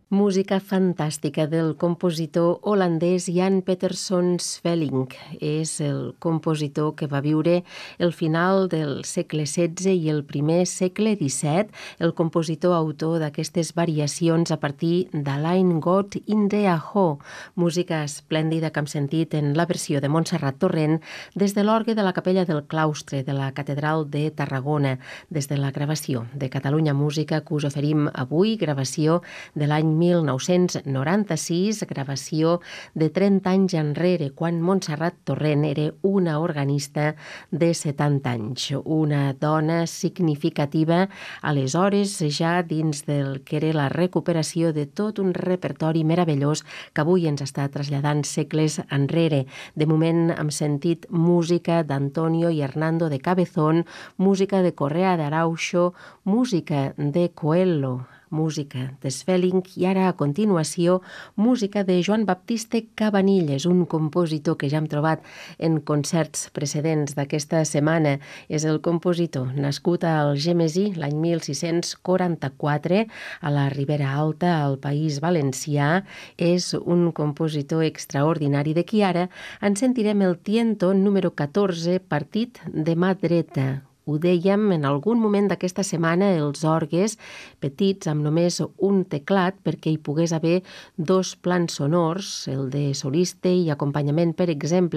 Música fantàstica del compositor holandès Jan Peterson Svelling. És el compositor que va viure el final del segle XVI i el primer segle XVII, el compositor autor d'aquestes variacions a partir de l'Ein Gott in der Aho, música esplèndida que hem sentit en la versió de Montserrat Torrent des de l'orgue de la capella del claustre de la Catedral de Tarragona, des de la gravació de Catalunya Música que us oferim avui, gravació de l'any 1996, gravació de 30 anys enrere, quan Montserrat Torrent era una organista de 70 anys, una dona significativa aleshores ja dins del que era la recuperació de tot un repertori meravellós que avui ens està traslladant segles enrere. De moment hem sentit música d'Antonio i Hernando de Cabezón, música de Correa de Arauxo, música de Coelho, música de Svelling i ara a continuació música de Joan Baptiste Cabanilles, un compositor que ja hem trobat en concerts precedents d'aquesta setmana. És el compositor nascut a Algemesí l'any 1644 a la Ribera Alta, al País Valencià. És un compositor extraordinari de qui ara en sentirem el tiento número 14, partit de mà dreta. Ho dèiem en algun moment d'aquesta setmana, els orgues petits amb només un teclat perquè hi pogués haver dos plans sonors, el de solista i acompanyament, per exemple,